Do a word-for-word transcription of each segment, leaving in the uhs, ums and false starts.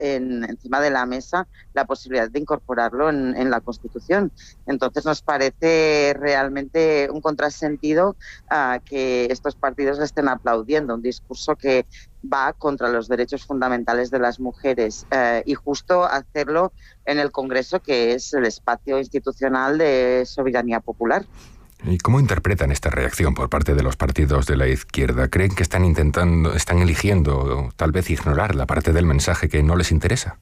en, encima de la mesa la posibilidad de incorporarlo en, en la Constitución. Entonces nos parece realmente un contrasentido uh, que estos partidos le estén aplaudiendo un discurso que va contra los derechos fundamentales de las mujeres eh, y justo hacerlo en el Congreso, que es el espacio institucional de soberanía popular. ¿Y cómo interpretan esta reacción por parte de los partidos de la izquierda? ¿Creen que están intentando, están eligiendo tal vez ignorar la parte del mensaje que no les interesa?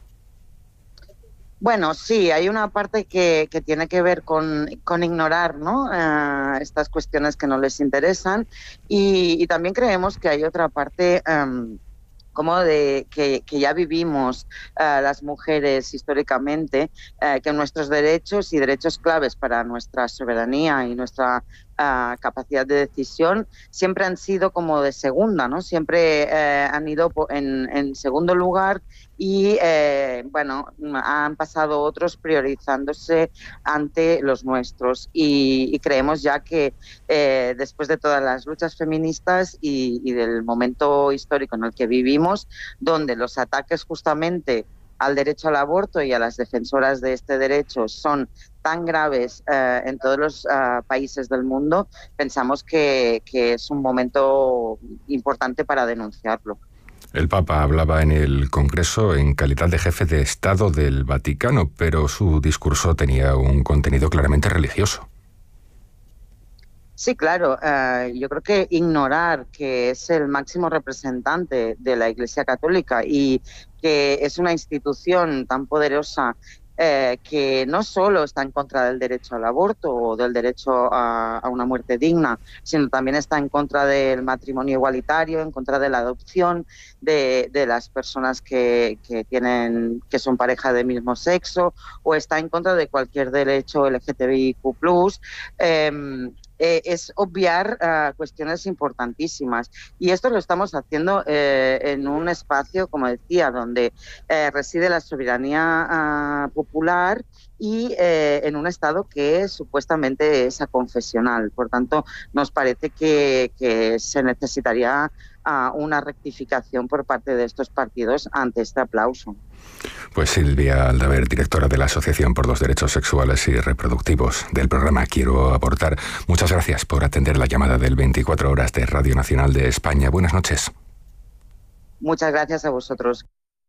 Bueno, sí, hay una parte que, que tiene que ver con, con ignorar, ¿no? Uh, estas cuestiones que no les interesan y, y también creemos que hay otra parte um, como de que, que ya vivimos uh, las mujeres históricamente, uh, que nuestros derechos y derechos claves para nuestra soberanía y nuestra Uh, capacidad de decisión siempre han sido como de segunda, ¿no? Siempre uh, han ido en, en segundo lugar y, uh, bueno, han pasado otros priorizándose ante los nuestros y, y creemos ya que uh, después de todas las luchas feministas y, y del momento histórico en el que vivimos, donde los ataques justamente al derecho al aborto y a las defensoras de este derecho son tan graves eh, en todos los uh, países del mundo, pensamos que, que es un momento importante para denunciarlo. El Papa hablaba en el Congreso en calidad de jefe de Estado del Vaticano, pero su discurso tenía un contenido claramente religioso. Sí, claro. Uh, yo creo que ignorar que es el máximo representante de la Iglesia Católica y que es una institución tan poderosa eh, que no solo está en contra del derecho al aborto o del derecho a, a una muerte digna, sino también está en contra del matrimonio igualitario, en contra de la adopción de, de las personas que, que, tienen, que son pareja de mismo sexo, o está en contra de cualquier derecho L G T B I Q plus. Eh, Eh, es obviar uh, cuestiones importantísimas y esto lo estamos haciendo eh, en un espacio, como decía, donde eh, reside la soberanía uh, popular y eh, en un Estado que supuestamente es aconfesional. Por tanto, nos parece que, que se necesitaría uh, una rectificación por parte de estos partidos ante este aplauso. Pues Silvia Aldaver, directora de la Asociación por los Derechos Sexuales y Reproductivos del programa Quiero Abortar, muchas gracias por atender la llamada del veinticuatro horas de Radio Nacional de España. Buenas noches. Muchas gracias a vosotros.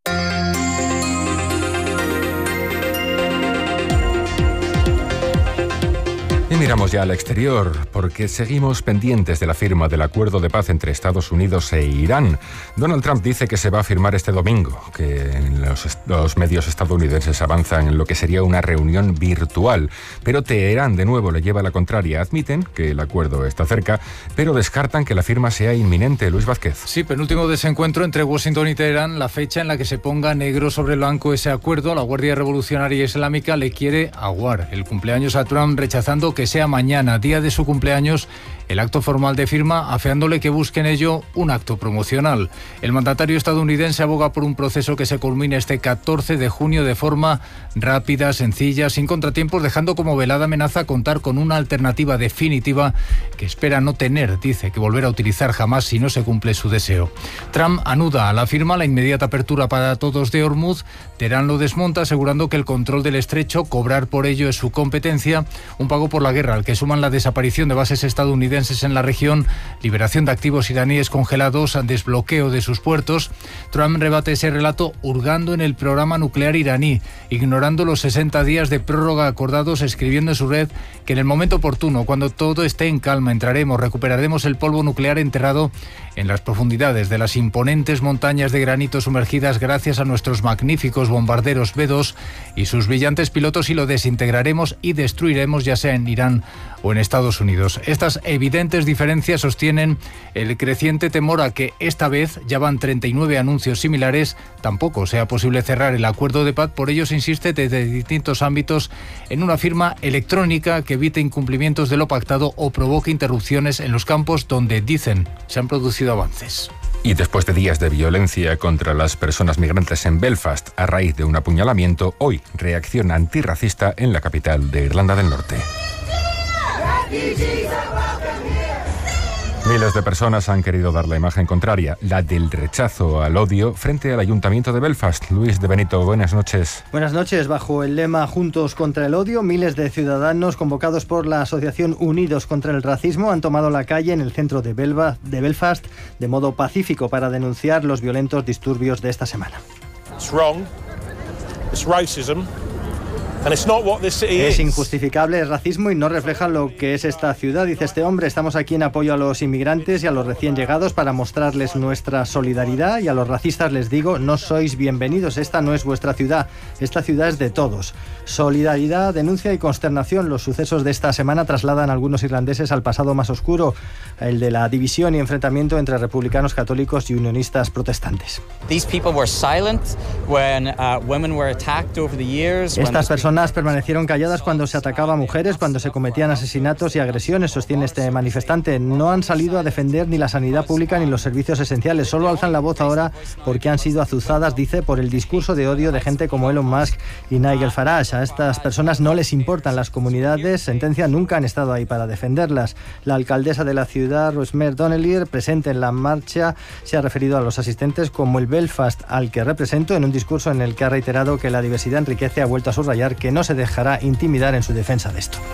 Y miramos ya al exterior, porque seguimos pendientes de la firma del acuerdo de paz entre Estados Unidos e Irán. Donald Trump dice que se va a firmar este domingo, que los, los medios estadounidenses avanzan en lo que sería una reunión virtual. Pero Teherán, de nuevo, le lleva la contraria. Admiten que el acuerdo está cerca, pero descartan que la firma sea inminente. Luis Vázquez. Sí, penúltimo desencuentro entre Washington y Teherán, la fecha en la que se ponga negro sobre blanco ese acuerdo. La Guardia Revolucionaria Islámica le quiere aguar el cumpleaños a Trump, rechazando que sea mañana, día de su cumpleaños, el acto formal de firma, afeándole que busque en ello un acto promocional. El mandatario estadounidense aboga por un proceso que se culmine este catorce de junio de forma rápida, sencilla, sin contratiempos, dejando como velada amenaza contar con una alternativa definitiva que espera no tener, dice, que volver a utilizar jamás si no se cumple su deseo. Trump anuda a la firma la inmediata apertura para todos de Hormuz. Teherán lo desmonta, asegurando que el control del estrecho, cobrar por ello es su competencia, un pago por la guerra al que suman la desaparición de bases estadounidenses en la región, liberación de activos iraníes congelados, desbloqueo de sus puertos. Trump rebate ese relato hurgando en el programa nuclear iraní, ignorando los sesenta días de prórroga acordados, escribiendo en su red que en el momento oportuno, cuando todo esté en calma, entraremos, recuperaremos el polvo nuclear enterrado en las profundidades de las imponentes montañas de granito sumergidas gracias a nuestros magníficos bombarderos B dos y sus brillantes pilotos, y lo desintegraremos y destruiremos, ya sea en Irán o en Estados Unidos. Estas evidentes diferencias sostienen el creciente temor a que esta vez, ya van treinta y nueve anuncios similares, tampoco sea posible cerrar el acuerdo de paz. Por ello se insiste desde distintos ámbitos en una firma electrónica que evite incumplimientos de lo pactado o provoque interrupciones en los campos donde, dicen, se han producido avances. Y después de días de violencia contra las personas migrantes en Belfast a raíz de un apuñalamiento, hoy reacción antirracista en la capital de Irlanda del Norte. Miles de personas han querido dar la imagen contraria, la del rechazo al odio, frente al Ayuntamiento de Belfast. Luis de Benito, buenas noches. Buenas noches. Bajo el lema Juntos contra el odio, miles de ciudadanos convocados por la Asociación Unidos contra el Racismo han tomado la calle en el centro de, Belva, de Belfast de modo pacífico para denunciar los violentos disturbios de esta semana. It's wrong. It's racism. And it's not what this city es is. injustificable, es racismo y no refleja lo que es esta ciudad, dice este hombre. Estamos aquí en apoyo a los inmigrantes y a los recién llegados para mostrarles nuestra solidaridad, y a los racistas les digo, no sois bienvenidos, esta no es vuestra ciudad, esta ciudad es de todos. Solidaridad, denuncia y consternación. Los sucesos de esta semana trasladan a algunos irlandeses al pasado más oscuro, el de la división y enfrentamiento entre republicanos católicos y unionistas protestantes. These people were silent when uh, women were attacked over the years. Estas personas permanecieron calladas cuando se atacaba a mujeres, cuando se cometían asesinatos y agresiones, sostiene este manifestante. No han salido a defender ni la sanidad pública ni los servicios esenciales, solo alzan la voz ahora porque han sido azuzadas, dice, por el discurso de odio de gente como Elon Musk y Nigel Farage. A estas personas no les importan las comunidades, sentencia, nunca han estado ahí para defenderlas. La alcaldesa de la ciudad, Rosemary Donnelly, presente en la marcha, se ha referido a los asistentes como el Belfast al que represento, en un discurso en el que ha reiterado que la diversidad enriquece. Ha vuelto a subrayar que no se dejará intimidar en su defensa de esto.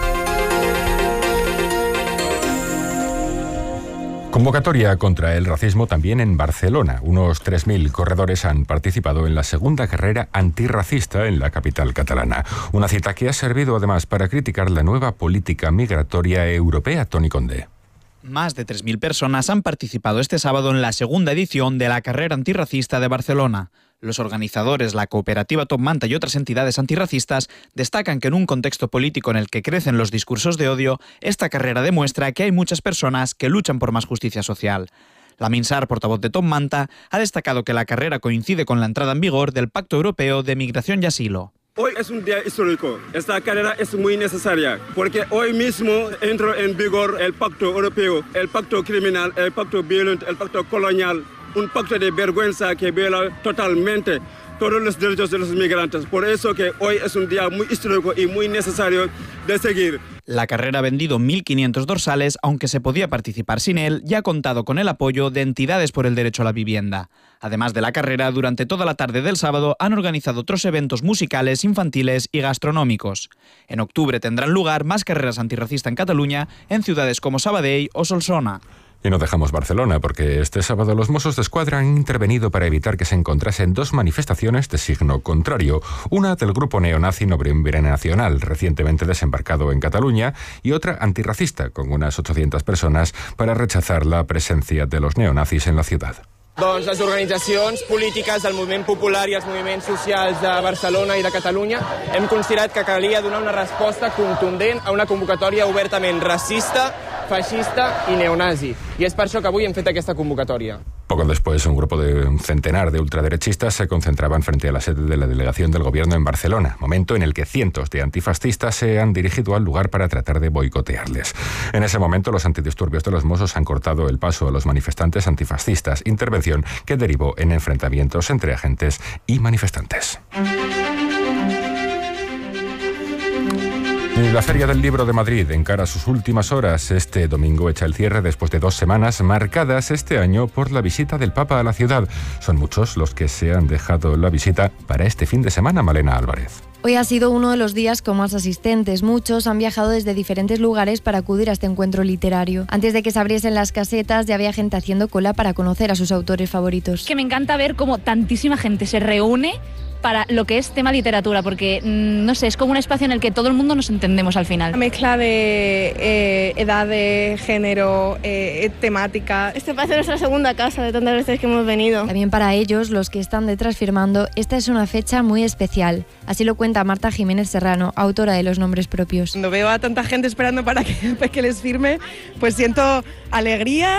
Convocatoria contra el racismo también en Barcelona. Unos tres mil corredores han participado en la segunda carrera antirracista en la capital catalana. Una cita que ha servido además para criticar la nueva política migratoria europea. Toni Conde. Más de tres mil personas han participado este sábado en la segunda edición de la carrera antirracista de Barcelona. Los organizadores, la cooperativa Top Manta y otras entidades antirracistas destacan que en un contexto político en el que crecen los discursos de odio, esta carrera demuestra que hay muchas personas que luchan por más justicia social. Lamin Sarr, portavoz de Top Manta, ha destacado que la carrera coincide con la entrada en vigor del Pacto Europeo de Migración y Asilo. Hoy es un día histórico. Esta carrera es muy necesaria porque hoy mismo entró en vigor el Pacto Europeo, el Pacto Criminal, el Pacto Violento, el Pacto Colonial, un pacto de vergüenza que viola totalmente todos los derechos de los migrantes. Por eso que hoy es un día muy histórico y muy necesario de seguir. La carrera ha vendido mil quinientos dorsales, aunque se podía participar sin él, y ha contado con el apoyo de entidades por el derecho a la vivienda. Además de la carrera, durante toda la tarde del sábado han organizado otros eventos musicales, infantiles y gastronómicos. En octubre tendrán lugar más carreras antirracistas en Cataluña, en ciudades como Sabadell o Solsona. Y no dejamos Barcelona, porque este sábado los Mossos d'Esquadra han intervenido para evitar que se encontrasen dos manifestaciones de signo contrario. Una del grupo neonazi Noviembre Nacional, recientemente desembarcado en Cataluña, y otra antirracista, con unas ochocientas personas, para rechazar la presencia de los neonazis en la ciudad. Doncs les organitzacions polítiques del moviment popular i els moviments socials de Barcelona i de Catalunya hem considerat que calia donar una resposta contundent a una convocatòria obertament racista, feixista i neonazi. I és per això que avui hem fet aquesta convocatòria. Poco después, un grupo de un centenar de ultraderechistas se concentraban frente a la sede de la delegación del gobierno en Barcelona, momento en el que cientos de antifascistas se han dirigido al lugar para tratar de boicotearles. En ese momento, los antidisturbios de los Mossos han cortado el paso a los manifestantes antifascistas, intervención que derivó en enfrentamientos entre agentes y manifestantes. La Feria del Libro de Madrid encara sus últimas horas. Este domingo echa el cierre después de dos semanas marcadas este año por la visita del Papa a la ciudad. Son muchos los que se han dejado la visita para este fin de semana. Malena Álvarez. Hoy ha sido uno de los días con más asistentes. Muchos han viajado desde diferentes lugares para acudir a este encuentro literario. Antes de que se abriesen las casetas, ya había gente haciendo cola para conocer a sus autores favoritos. Que me encanta ver cómo tantísima gente se reúne para lo que es tema literatura, porque, no sé, es como un espacio en el que todo el mundo nos entendemos al final. La mezcla de eh, edades, género, eh, temática. Este parece nuestra segunda casa de tantas veces que hemos venido. También para ellos, los que están detrás firmando, esta es una fecha muy especial. Así lo cuenta Marta Jiménez Serrano, autora de Los nombres propios. Cuando veo a tanta gente esperando para que, para que les firme, pues siento alegría,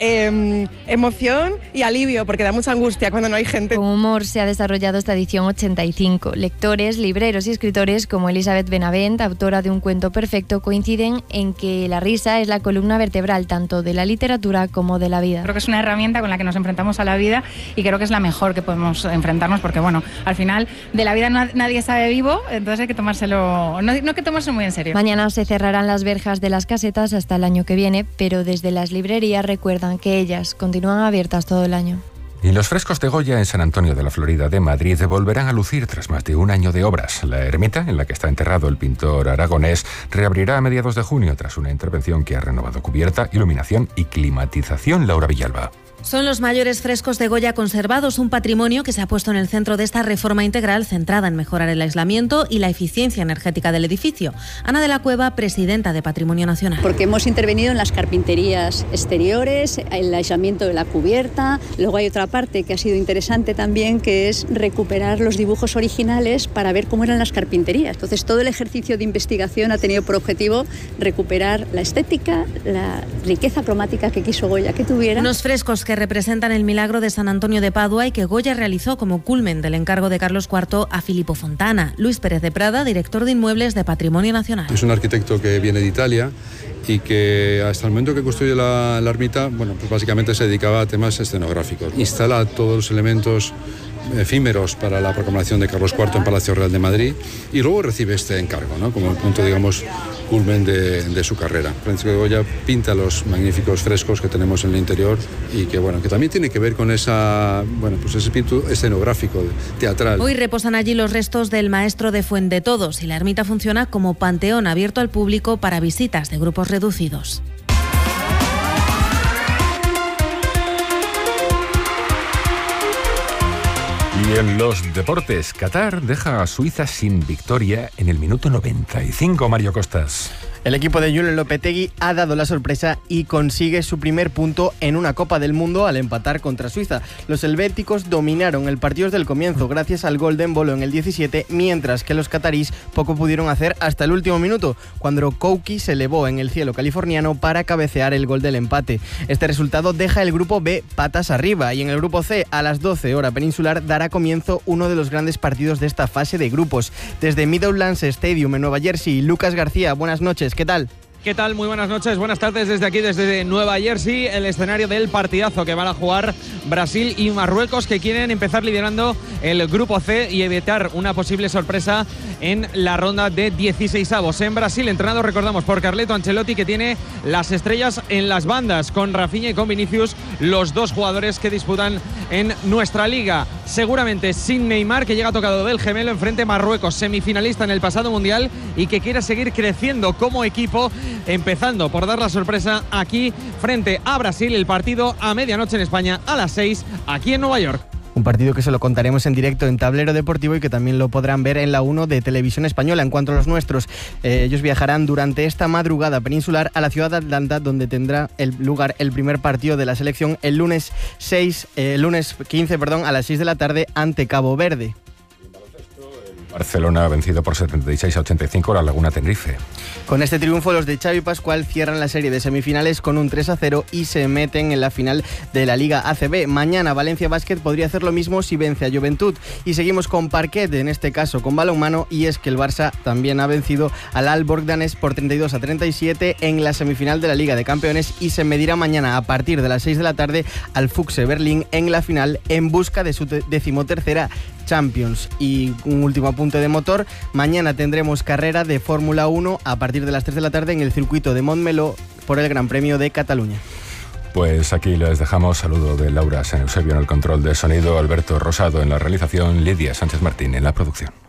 eh, emoción y alivio, porque da mucha angustia cuando no hay gente. Con humor se ha desarrollado esta edición ochenta y cinco. Lectores, libreros y escritores como Elizabeth Benavent, autora de Un cuento perfecto, coinciden en que la risa es la columna vertebral tanto de la literatura como de la vida. Creo que es una herramienta con la que nos enfrentamos a la vida y creo que es la mejor que podemos enfrentarnos porque, bueno, al final de la vida nadie sabe vivo, entonces hay que tomárselo, no, no hay que tomárselo muy en serio. Mañana se cerrarán las verjas de las casetas hasta el año que viene, pero desde las librerías recuerdan que ellas continúan abiertas todo el año. Y los frescos de Goya en San Antonio de la Florida de Madrid volverán a lucir tras más de un año de obras. La ermita, en la que está enterrado el pintor aragonés, reabrirá a mediados de junio tras una intervención que ha renovado cubierta, iluminación y climatización. Laura Villalba. Son los mayores frescos de Goya conservados, un patrimonio que se ha puesto en el centro de esta reforma integral centrada en mejorar el aislamiento y la eficiencia energética del edificio. Ana de la Cueva, presidenta de Patrimonio Nacional. Porque hemos intervenido en las carpinterías exteriores, el aislamiento de la cubierta. Luego hay otra parte que ha sido interesante también, que es recuperar los dibujos originales para ver cómo eran las carpinterías. Entonces, todo el ejercicio de investigación ha tenido por objetivo recuperar la estética, la riqueza cromática que quiso Goya que tuviera. Unos frescos que que representan el milagro de San Antonio de Padua y que Goya realizó como culmen del encargo de Carlos cuarto a Filippo Fontana. Luis Pérez de Prada, director de Inmuebles de Patrimonio Nacional. Es un arquitecto que viene de Italia y que hasta el momento que construye la, la ermita, bueno, pues básicamente se dedicaba a temas escenográficos. Instala todos los elementos efímeros para la proclamación de Carlos cuarto en Palacio Real de Madrid y luego recibe este encargo, ¿no? Como el punto, digamos, culmen de, de su carrera. Francisco de Goya pinta los magníficos frescos que tenemos en el interior y que, bueno, que también tiene que ver con esa, bueno, pues ese espíritu escenográfico, teatral. Hoy reposan allí los restos del maestro de Fuendetodos y la ermita funciona como panteón abierto al público para visitas de grupos reducidos. Y en los deportes, Qatar deja a Suiza sin victoria en el minuto noventa y cinco. Mario Costas. El equipo de Julen Lopetegui ha dado la sorpresa y consigue su primer punto en una Copa del Mundo al empatar contra Suiza. Los helvéticos dominaron el partido desde el comienzo gracias al gol de Embolo en el diecisiete, mientras que los catarís poco pudieron hacer hasta el último minuto, cuando Kouki se elevó en el cielo californiano para cabecear el gol del empate. Este resultado deja el grupo B patas arriba y en el grupo C a las doce hora peninsular dará comienzo uno de los grandes partidos de esta fase de grupos. Desde Meadowlands Stadium en Nueva Jersey, Lucas García, buenas noches. ¿Qué tal? ¿Qué tal? Muy buenas noches, buenas tardes desde aquí, desde Nueva Jersey, el escenario del partidazo que van a jugar Brasil y Marruecos, que quieren empezar liderando el grupo C y evitar una posible sorpresa en la ronda de dieciseisavos. En Brasil, entrenado, recordamos, por Carleto Ancelotti, que tiene las estrellas en las bandas, con Rafinha y con Vinicius, los dos jugadores que disputan en nuestra liga. Seguramente sin Neymar, que llega tocado del gemelo, enfrente Marruecos, semifinalista en el pasado Mundial y que quiere seguir creciendo como equipo, empezando por dar la sorpresa aquí frente a Brasil. El partido a medianoche en España, a las seis, aquí en Nueva York. Un partido que se lo contaremos en directo en Tablero Deportivo y que también lo podrán ver en la uno de Televisión Española. En cuanto a los nuestros, eh, ellos viajarán durante esta madrugada peninsular a la ciudad de Atlanta, donde tendrá el lugar el primer partido de la selección el lunes seis, eh, lunes quince, perdón, a las seis de la tarde ante Cabo Verde. Barcelona ha vencido por setenta y seis a ochenta y cinco a la Laguna Tenerife. Con este triunfo, los de Xavi Pascual cierran la serie de semifinales con un tres a cero y se meten en la final de la Liga A C B. Mañana Valencia Basket podría hacer lo mismo si vence a Juventud. Y seguimos con parquet, en este caso con balonmano, y es que el Barça también ha vencido al Aalborg danés por treinta y dos a treinta y siete en la semifinal de la Liga de Campeones y se medirá mañana a partir de las seis de la tarde al Fuchse Berlín en la final en busca de su decimotercera Champions. Y un último apunte de motor: mañana tendremos carrera de Fórmula uno a partir de las tres de la tarde en el circuito de Montmeló por el Gran Premio de Cataluña. Pues aquí les dejamos. Saludo de Laura San Eusebio en el control de sonido, Alberto Rosado en la realización, Lidia Sánchez Martín en la producción.